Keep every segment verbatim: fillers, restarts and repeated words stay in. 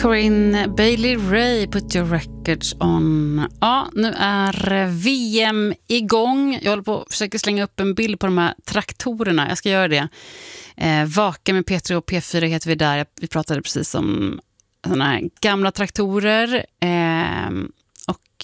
Corinne Bailey Rae, Put Your Records On. Ja, nu är V M igång. Jag håller på att försöka slänga upp en bild på de här traktorerna. Jag ska göra det. Eh, Vaka med P tre och P fyra heter vi där. Vi pratade precis om såna här gamla traktorer. Eh, och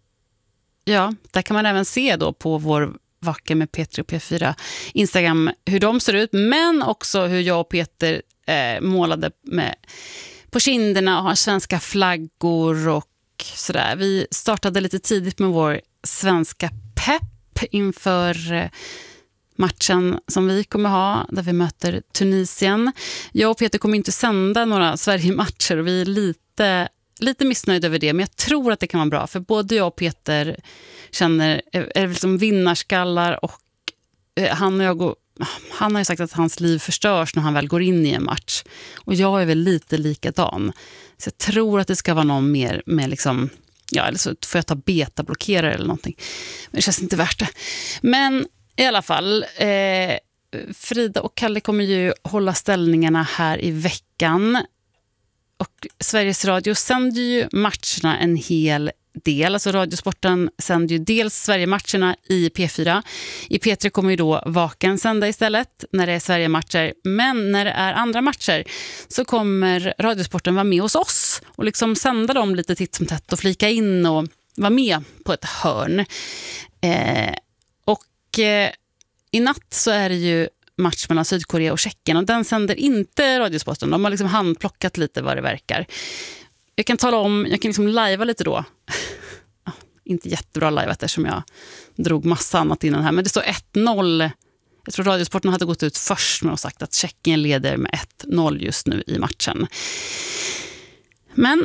ja, där kan man även se då på vår Vaka med P tre och P fyra Instagram hur de ser ut. Men också hur jag och Peter eh, målade med på kinderna och har svenska flaggor och sådär. Vi startade lite tidigt med vår svenska pepp inför matchen som vi kommer ha där vi möter Tunisien. Jag och Peter kommer inte sända några Sverige-matcher och vi är lite, lite missnöjda över det. Men jag tror att det kan vara bra för både jag och Peter känner är liksom vinnarskallar och han och jag går Han har ju sagt att hans liv förstörs när han väl går in i en match. Och jag är väl lite likadan. Så jag tror att det ska vara någon mer med liksom, ja, eller så får jag ta betablockerare eller någonting. Men det känns inte värt det. Men i alla fall, eh, Frida och Kalle kommer ju hålla ställningarna här i veckan. Och Sveriges Radio sänder ju matcherna en hel del. Alltså Radiosporten sänder ju dels Sverige-matcherna i P fyra. I P tre kommer ju då Vaken sända istället när det är Sverige-matcher. Men när det är andra matcher så kommer Radiosporten vara med hos oss och liksom sända dem lite titt som tätt och flika in och vara med på ett hörn. Eh, och eh, i natt så är det ju match mellan Sydkorea och Tjeckien och den sänder inte Radiosporten. De har liksom handplockat lite vad det verkar. Jag kan tala om, jag kan liksom livea lite då. Inte jättebra live eftersom jag drog massa annat innan här. Men det står ett noll. Jag tror Radiosporten hade gått ut först med och sagt att Tjeckien leder med ett noll just nu i matchen. Men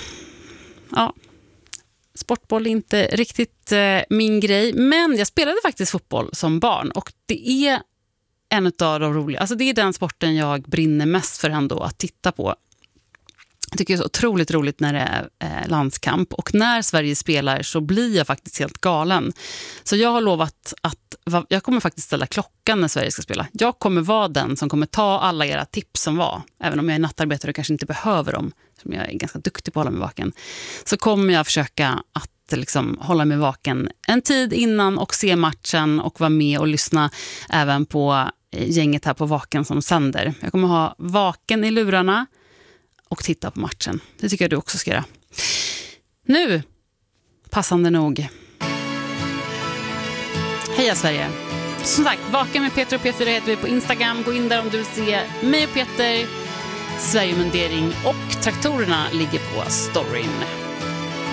ja, sportboll är inte riktigt eh, min grej. Men jag spelade faktiskt fotboll som barn och det är en av de roliga. Alltså det är den sporten jag brinner mest för ändå att titta på. Jag tycker det är så otroligt roligt när det är eh, landskamp. Och när Sverige spelar så blir jag faktiskt helt galen. Så jag har lovat att va, jag kommer faktiskt ställa klockan när Sverige ska spela. Jag kommer vara den som kommer ta alla era tips som var. Även om jag är nattarbetare och kanske inte behöver dem. Som jag är ganska duktig på att hålla mig vaken. Så kommer jag försöka att liksom, hålla mig vaken en tid innan och se matchen. Och vara med och lyssna även på gänget här på Vaken som sänder. Jag kommer ha Vaken i lurarna. Och titta på matchen. Det tycker jag du också ska göra. Nu, passande nog. Heja Sverige. Som sagt, Vaken med Peter och P fyra heter vi på Instagram. Gå in där om du vill se mig och Peter. Sverige-mundering och traktorerna ligger på storyn.